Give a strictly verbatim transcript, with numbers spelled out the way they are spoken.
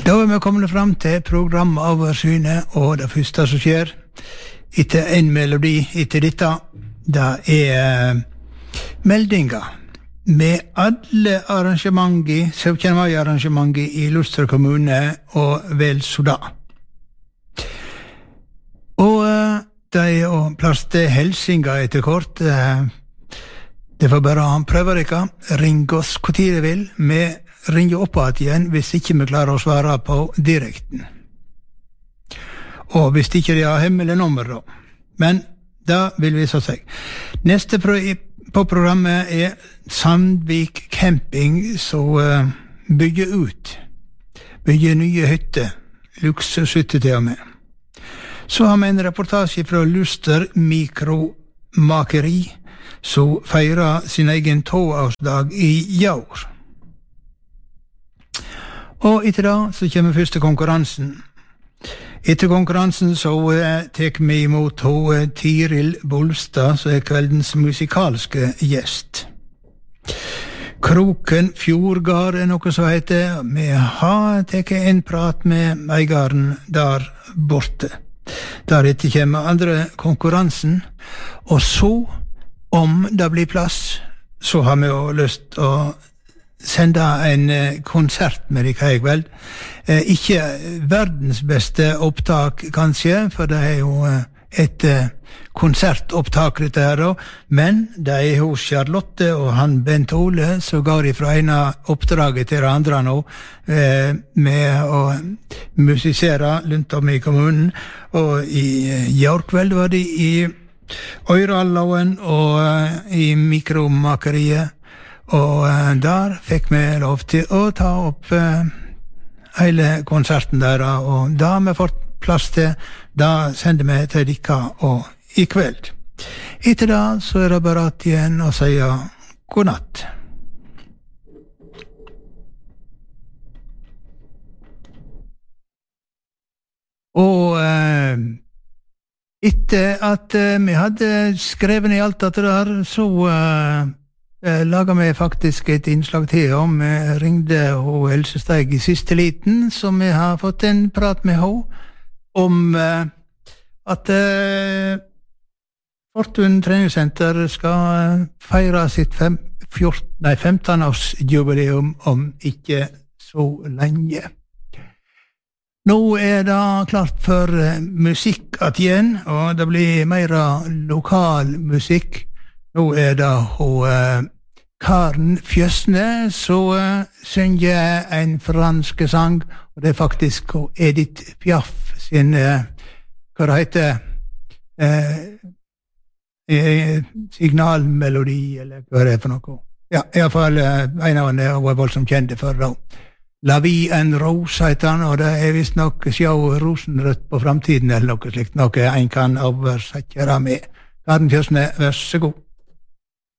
Da er vi kommet frem til programoversynet, og det første som skjer etter en melodi etter dette, det er meldinger med alle arrangementer, syttende mai-arrangementer i Luster kommune og vel så da. Og det er jo plass til helsinga etter kort. Det får bare han prøve dere. Ring oss hvor tid de vil. Vi ringer opp igjen hvis ikke vi klarer å svare på direkten. Og hvis ikke de har hemmelig nummer da. Men da vil vi så seg. Neste pro på programmet er Sandvik Camping, som uh, bygger ut. Bygger nye hytter. Luksushytter til og med. Så har vi en reportasje fra Luster Mikromakeri, som feirer sin egen toårsdag i år. Og etter da så kommer første konkurransen. Etter konkurransen så uh, tek vi imot uh, Tiril Bolstad, som er kveldens musikalske gjest. Kroken Fjordgard er noe som heter. Vi har teket en prat med eigaren der borte. Deretter kommer andre konkurransen, og så, om det blir plass, så har vi jo lyst å sende en konsert med deg i kveld. Eh, ikke verdens beste opptak, kanskje, for det er jo et eh, konsertopptak dette her, men det er hos Charlotte og han Bent Ole, så går de fra ene oppdraget til det andre nå, eh, med å musisere rundt om i kommunen, og i går kveld var de i Øyralloen og eh, i Mikromakeriet, og uh, der fikk vi lov til å ta opp uh, hele konserten der, og da har vi fått plass til, da sender vi til dere og i kveld. Etter da så er det bare at igjen å si god natt. Og uh, etter at uh, vi hadde skrevet i alt dette der, så uh, Eh, laget vi faktisk et innslag til om vi ringde ho Else Steig i siste liten, som vi har fått en prat med ho om eh, at eh, Fortun treningssenter skal feire sitt fem, fjorten, nei, femten års jubileum om ikke så lenge. Nå er det klart for eh, musikk at igjen, og det blir mer lokal musikk. Nå er det ho, uh, Karen Fjösne, som uh, synger en fransk sang, og det er faktisk ho Edith Piaf sin, uh, hva det heter, uh, uh, signalmelodi, eller hva det er for noe. Ja, i hvert fall uh, en av henne var voldsomt kjente for da. La Vie en Rose heter han, og det er vist nok sjå rosenrødt på framtiden, eller noe slikt, noe en kan oversette med. Karen Fjösne, vær så god.